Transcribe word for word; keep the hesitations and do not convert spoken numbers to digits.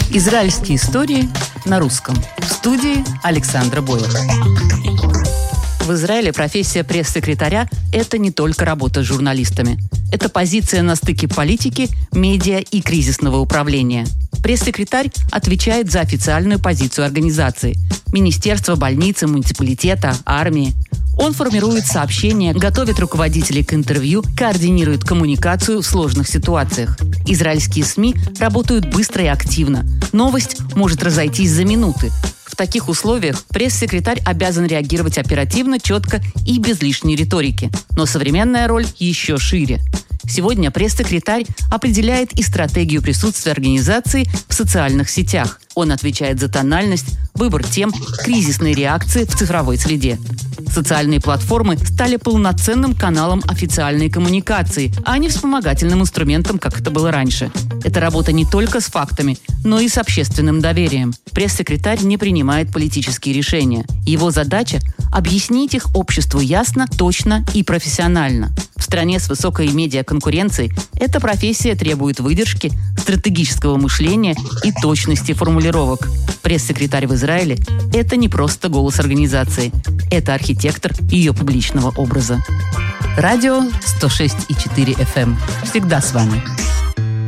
Израильские истории на русском. В студии Александра Бойлер. В Израиле профессия пресс-секретаря – это не только работа с журналистами. Это позиция на стыке политики, медиа и кризисного управления. Пресс-секретарь отвечает за официальную позицию организации – министерства, больницы, муниципалитета, армии. Он формирует сообщения, готовит руководителей к интервью, координирует коммуникацию в сложных ситуациях. Израильские СМИ работают быстро и активно. Новость может разойтись за минуты. В таких условиях пресс-секретарь обязан реагировать оперативно, четко и без лишней риторики. Но современная роль еще шире. Сегодня пресс-секретарь определяет и стратегию присутствия организации в социальных сетях. Он отвечает за тональность, выбор тем, кризисные реакции в цифровой среде. Социальные платформы стали полноценным каналом официальной коммуникации, а не вспомогательным инструментом, как это было раньше. Это работа не только с фактами, но и с общественным доверием. Пресс-секретарь не принимает политические решения. Его задача – объяснить их обществу ясно, точно и профессионально. В стране с высокой медиаконкуренцией эта профессия требует выдержки, стратегического мышления и точности формулировок. Пресс-секретарь в Израиле – это не просто голос организации. Это архитектор ее публичного образа. Радио сто шесть и четыре эф эм. Всегда с вами.